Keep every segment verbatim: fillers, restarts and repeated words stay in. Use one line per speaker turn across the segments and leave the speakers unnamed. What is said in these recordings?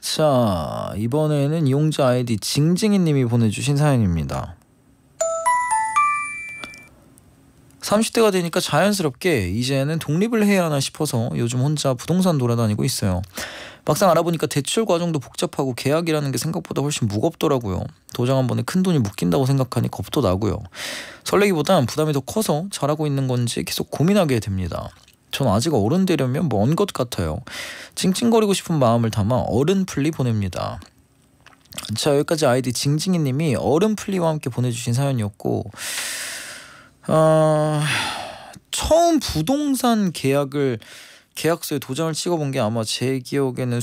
자, 이번에는 이용자 아이디 징징이님이 보내주신 사연입니다. 삼십 대가 되니까 자연스럽게 이제는 독립을 해야 하나 싶어서 요즘 혼자 부동산 돌아다니고 있어요. 막상 알아보니까 대출 과정도 복잡하고 계약이라는 게 생각보다 훨씬 무겁더라고요. 도장 한 번에 큰 돈이 묶인다고 생각하니 겁도 나고요. 설레기보단 부담이 더 커서 잘하고 있는 건지 계속 고민하게 됩니다. 전 아직 어른 되려면 먼 것 같아요. 찡찡거리고 싶은 마음을 담아 어른플리 보냅니다. 자, 여기까지 아이디 징징이님이 어른플리와 함께 보내주신 사연이었고, 어... 처음 부동산 계약을 계약서에 도장을 찍어본 게 아마 제 기억에는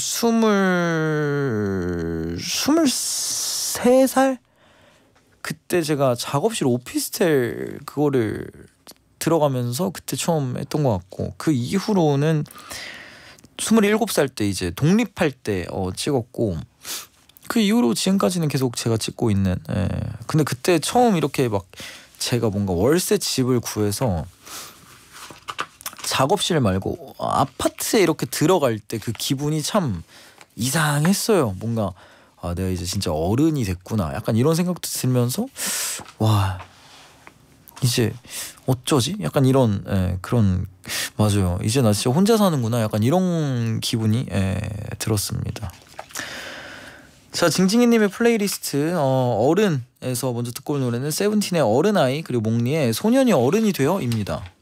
스물 스물세 살 그때 제가 작업실 오피스텔 그거를 들어가면서 그때 처음 했던 것 같고, 그 이후로는 스물일곱 살 때 이제 독립할 때 어, 찍었고, 그 이후로 지금까지는 계속 제가 찍고 있는. 예. 근데 그때 처음 이렇게 막 제가 뭔가 월세 집을 구해서 작업실 말고 아파트에 이렇게 들어갈 때 그 기분이 참 이상했어요. 뭔가 아, 내가 이제 진짜 어른이 됐구나, 약간 이런 생각도 들면서 와, 이제 어쩌지? 약간 이런, 예, 그런, 맞아요. 이제 나 진짜 혼자 사는구나, 약간 이런 기분이, 예, 들었습니다. 자, 징징이님의 플레이리스트 어, 어른에서 먼저 듣고 올 노래는 세븐틴의 어른아이, 그리고 몽니의 소년이 어른이 되어입니다.